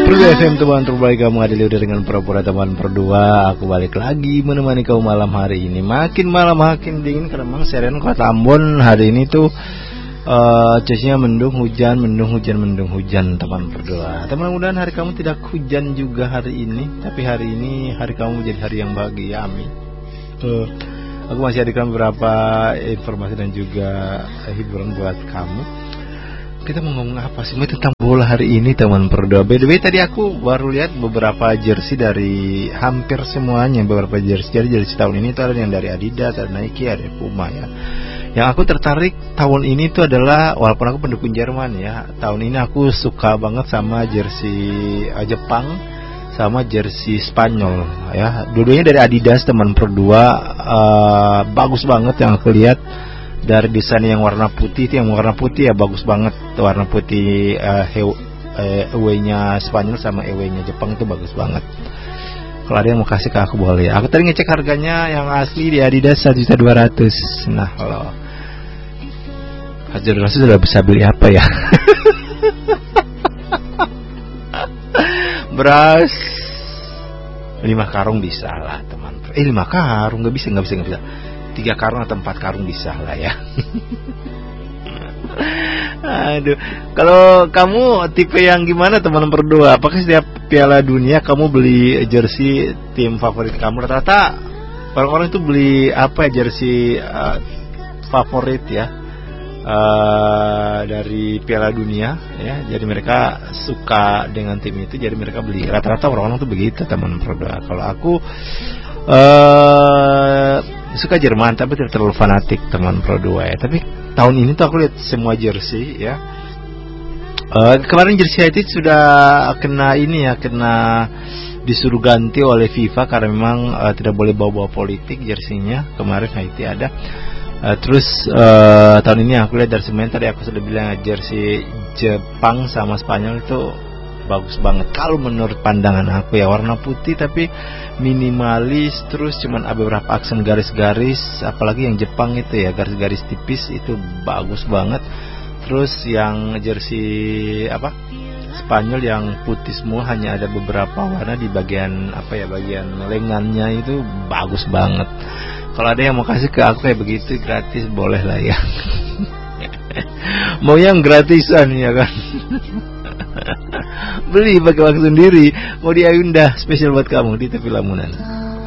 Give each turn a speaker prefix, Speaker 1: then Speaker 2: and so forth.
Speaker 1: Perlu FM teman terbaik kamu ada udah dengan pura-pura teman berdua. Aku balik lagi menemani kamu malam hari ini. Makin malam makin dingin karena memang serian Kota Ambon hari ini tuh cuacanya mendung hujan teman berdua. Tapi mudah-mudahan hari kamu tidak hujan juga hari ini. Tapi hari ini hari kamu menjadi hari yang bahagia. Amin. Aku masih hadirkan beberapa informasi dan juga hiburan buat kamu. Kita mau ngomong apa sih? Tentang bola hari ini teman berdua. By the way tadi aku baru lihat beberapa jersey dari hampir semuanya. Beberapa jersey. Jadi jersey tahun ini itu ada yang dari Adidas, ada Nike, ada Puma ya. Yang aku tertarik tahun ini itu adalah, walaupun aku pendukung Jerman ya, tahun ini aku suka banget sama jersey Jepang sama jersey Spanyol ya. Dua-duanya dari Adidas teman berdua. Bagus banget yang aku lihat. Dari desain yang warna putih, itu yang warna putih ya bagus banget. Warna putih away-nya Spanyol sama away-nya Jepang itu bagus banget. Kalau ada yang mau kasih ke aku boleh. Aku tadi ngecek harganya yang asli di Adidas 1.200.000. Nah kalau 1.200.000 sudah bisa beli apa ya? Beras 5 karung bisa lah teman. 5 karung nggak bisa. 3 karung atau 4 karung bisa lah ya. Aduh, kalau kamu tipe yang gimana teman berdua? Apakah setiap Piala Dunia kamu beli jersey tim favorit kamu? Rata-rata orang-orang itu beli apa ya, jersey favorit ya dari Piala Dunia ya. Jadi mereka suka dengan tim itu, jadi mereka beli. Rata-rata orang-orang tuh begitu teman berdua. Kalau aku suka Jerman tapi tidak terlalu fanatik teman berdua ya. Tapi tahun ini tuh aku lihat semua jersey ya. Kemarin jersey itu sudah kena disuruh ganti oleh FIFA karena memang tidak boleh bawa-bawa politik jersinya. Kemarin Haiti ada. Terus tahun ini aku lihat dari semuanya tadi aku sudah bilang jersey Jepang sama Spanyol itu bagus banget. Kalau menurut pandangan aku ya, warna putih tapi minimalis, terus cuman ada beberapa aksen garis-garis, apalagi yang Jepang itu ya garis-garis tipis itu bagus banget. Terus yang jersey Spanyol yang putih semua, hanya ada beberapa warna di bagian bagian lengannya itu bagus banget. Kalau ada yang mau kasih ke aku kayak begitu gratis boleh lah ya. Mau yang gratisan ya kan. Beli pakai waktu sendiri. Mau di Ayunda spesial buat kamu di TV Lamunan.